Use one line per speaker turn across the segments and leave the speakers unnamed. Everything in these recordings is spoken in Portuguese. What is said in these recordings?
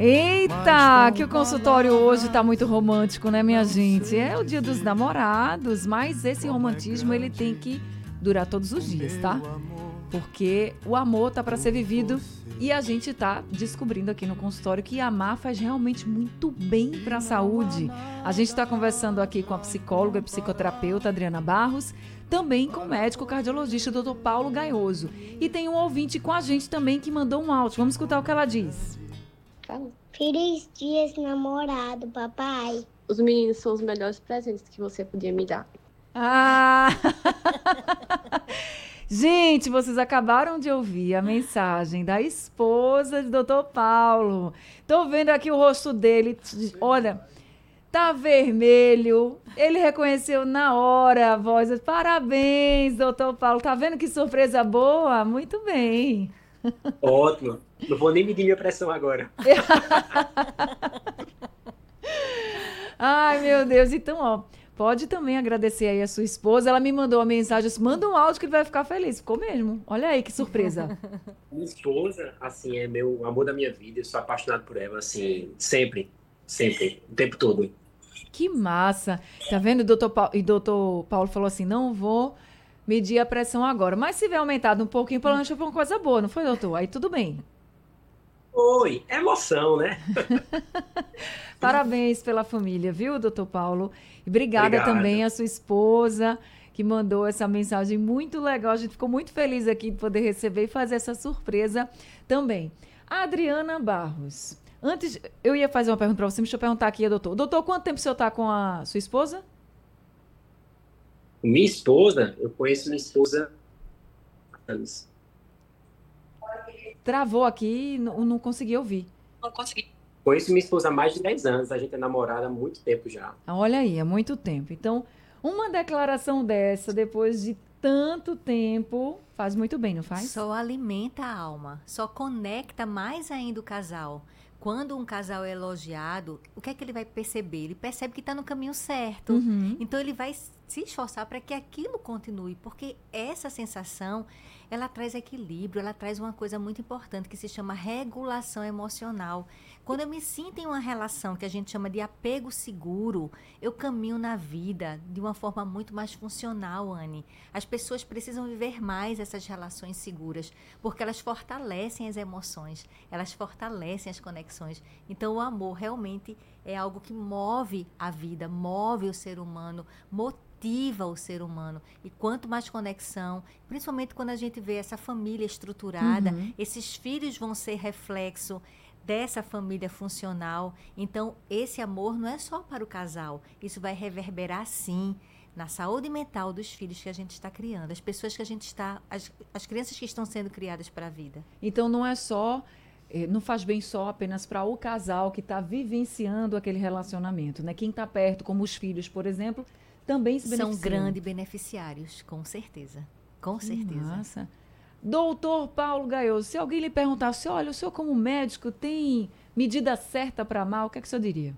Eita, que o consultório hoje tá muito romântico, né, minha gente? É o dia dos namorados, mas esse romantismo ele tem que durar todos os dias, tá? Porque o amor tá para ser vivido e a gente tá descobrindo aqui no consultório que amar faz realmente muito bem para a saúde. A gente está conversando aqui com a psicóloga e psicoterapeuta Adriana Barros, também com o médico cardiologista Dr. Paulo Gaioso. E tem um ouvinte com a gente também que mandou um áudio. Vamos escutar o que ela diz.
Feliz dia, namorado, papai.
Os meninos são os melhores presentes que você podia me dar.
Ah! Gente, vocês acabaram de ouvir a mensagem da esposa de Dr. Paulo. Tô vendo aqui o rosto dele. Olha, tá vermelho. Ele reconheceu na hora a voz. Parabéns, Dr. Paulo. Tá vendo que surpresa boa? Muito bem.
Ótimo. Não vou nem medir minha pressão agora.
Ai, meu Deus. Então, ó, pode também agradecer aí a sua esposa. Ela me mandou uma mensagem, manda um áudio que ele vai ficar feliz. Ficou mesmo. Olha aí, que surpresa.
Minha esposa, assim, é meu amor da minha vida. Eu sou apaixonado por ela, assim, sempre, o tempo todo.
Que massa. Tá vendo? E doutor Paulo falou assim, não vou medir a pressão agora. Mas se tiver aumentado um pouquinho, pelo menos foi uma coisa boa, não foi, doutor? Aí tudo bem.
Oi, emoção, né?
Parabéns pela família, viu, doutor Paulo? E obrigada também à sua esposa, que mandou essa mensagem muito legal. A gente ficou muito feliz aqui de poder receber e fazer essa surpresa também. A Adriana Barros. Antes, eu ia fazer uma pergunta para você, deixa eu perguntar aqui, doutor. Doutor, quanto tempo o senhor está com a sua esposa?
Minha esposa, eu conheço minha esposa há anos.
Travou aqui e não consegui ouvir.
Não consegui.
Conheço minha esposa há mais de 10 anos. A gente é namorada há muito tempo já.
Olha aí, há muito tempo. Então, uma declaração dessa, depois de tanto tempo, faz muito bem, não faz?
Só alimenta a alma, só conecta mais ainda o casal. Quando um casal é elogiado, o que é que ele vai perceber? Ele percebe que está no caminho certo.
Uhum.
Então, ele vai se esforçar para que aquilo continue, porque essa sensação, ela traz equilíbrio, ela traz uma coisa muito importante que se chama regulação emocional. Quando eu me sinto em uma relação que a gente chama de apego seguro, eu caminho na vida de uma forma muito mais funcional, Anne. As pessoas precisam viver mais essas relações seguras, porque elas fortalecem as emoções, elas fortalecem as conexões. Então, o amor realmente é algo que move a vida, move o ser humano, motiva o ser humano. E quanto mais conexão, principalmente quando a gente vê essa família estruturada, esses filhos vão ser reflexo dessa família funcional. Então, esse amor não é só para o casal. Isso vai reverberar, sim, na saúde mental dos filhos que a gente está criando. As pessoas que a gente está... As crianças que estão sendo criadas para a vida.
Então, não é só... Não faz bem só apenas para o casal que está vivenciando aquele relacionamento, né? Quem está perto, como os filhos, por exemplo, também se beneficiam.
São grandes beneficiários, com certeza. Com certeza.
Nossa. Doutor Paulo Gaioso, se alguém lhe perguntasse, olha, o senhor como médico tem medida certa para amar, o que é que o senhor diria?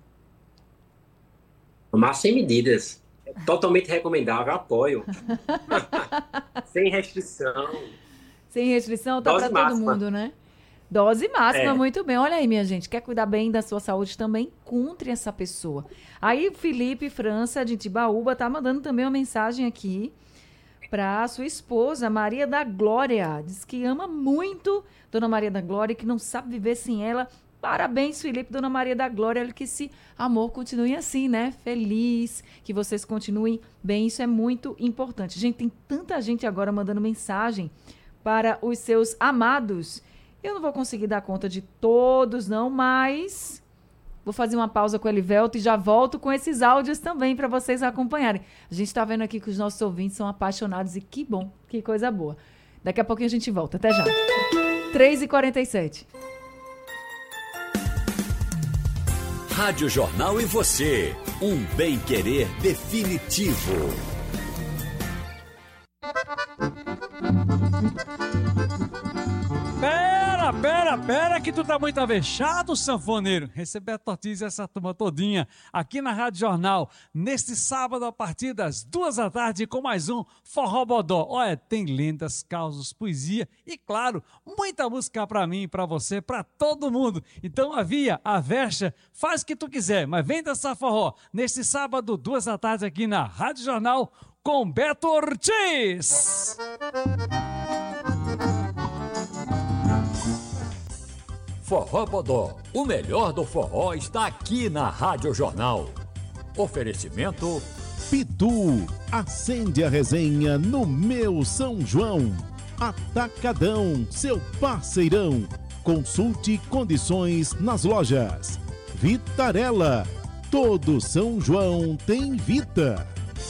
Amar sem medidas. É totalmente recomendável, apoio. Sem restrição.
Sem restrição, tá para todo mundo, né? Dose máxima, muito bem. Olha aí, minha gente, quer cuidar bem da sua saúde também? Encontre essa pessoa. Aí, Felipe França, de Tibaúba, tá mandando também uma mensagem aqui para sua esposa, Maria da Glória. Diz que ama muito Dona Maria da Glória e que não sabe viver sem ela. Parabéns, Felipe, Dona Maria da Glória. Que esse amor continue assim, né? Feliz, que vocês continuem bem. Isso é muito importante. Gente, tem tanta gente agora mandando mensagem para os seus amados. Eu não vou conseguir dar conta de todos, não, mas vou fazer uma pausa com o Elivelto e já volto com esses áudios também para vocês acompanharem. A gente está vendo aqui que os nossos ouvintes são apaixonados e que bom, que coisa boa. Daqui a pouquinho a gente volta. Até já. 3h47.
Rádio Jornal e você. Um bem-querer definitivo.
Pera que tu tá muito avexado, sanfoneiro? Receber Ortiz e essa turma todinha aqui na Rádio Jornal, neste sábado a partir das 2 da tarde com mais um Forró Bodó. Olha, tem lendas, causos, poesia e, claro, muita música pra mim, pra você, pra todo mundo. Então avia, avexa, faz o que tu quiser, mas vem dançar forró neste sábado, 2 da tarde aqui na Rádio Jornal com Beto Ortiz.
Forró Bodó, o melhor do forró está aqui na Rádio Jornal. Oferecimento
Pitu, acende a resenha no meu São João. Atacadão, seu parceirão. Consulte condições nas lojas. Vitarella, todo São João tem Vita.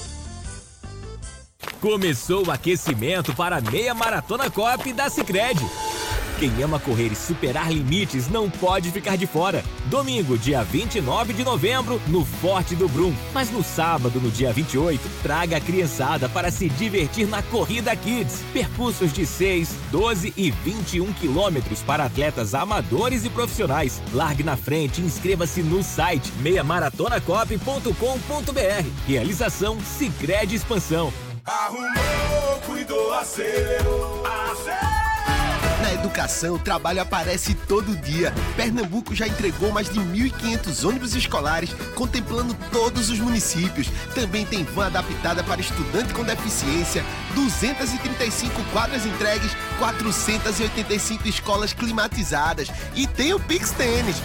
Começou o aquecimento para a meia maratona Coop da Sicredi. Quem ama correr e superar limites não pode ficar de fora. Domingo, dia 29 de novembro, no Forte do Brum. Mas no sábado, no dia 28, traga a criançada para se divertir na Corrida Kids. Percursos de 6, 12 e 21 quilômetros para atletas amadores e profissionais. Largue na frente e inscreva-se no site meiamaratonacop.com.br. Realização Sicredi Expansão.
Arrumou, cuidou, acerou. Na educação, o trabalho aparece todo dia. Pernambuco já entregou mais de 1.500 ônibus escolares, contemplando todos os municípios. Também tem van adaptada para estudante com deficiência, 235 quadras entregues, 485 escolas climatizadas. E tem o Pix Tênis.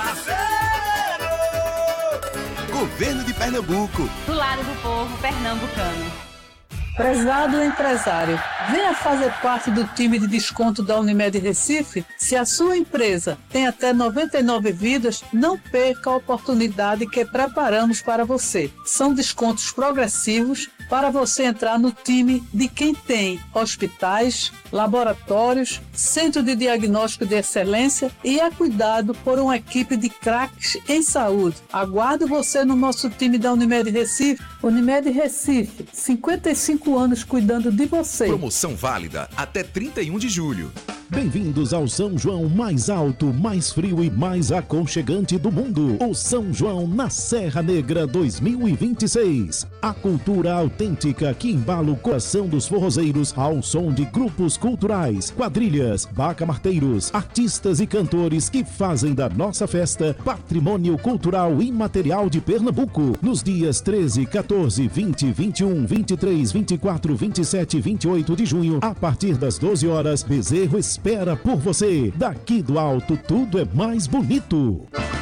Governo de Pernambuco.
Do lado do povo pernambucano.
Prezado empresário, venha fazer parte do time de desconto da Unimed Recife. Se a sua empresa tem até 99 vidas, não perca a oportunidade que preparamos para você. São descontos progressivos para você entrar no time de quem tem hospitais, laboratórios, centro de diagnóstico de excelência e é cuidado por uma equipe de craques em saúde. Aguardo você no nosso time da Unimed Recife. Unimed Recife, 55 anos cuidando de você.
Promoção válida até 31 de julho.
Bem-vindos ao São João mais alto, mais frio e mais aconchegante do mundo. O São João na Serra Negra 2026. A cultura autêntica que embala o coração dos forrozeiros ao som de grupos culturais, quadrilhas, bacamarteiros, artistas e cantores que fazem da nossa festa patrimônio cultural imaterial de Pernambuco. Nos dias 13, 14, 20, 21, 23, 24, 27 e 28 de junho, a partir das 12 horas, Bezerro espera por você. Daqui do alto tudo é mais bonito.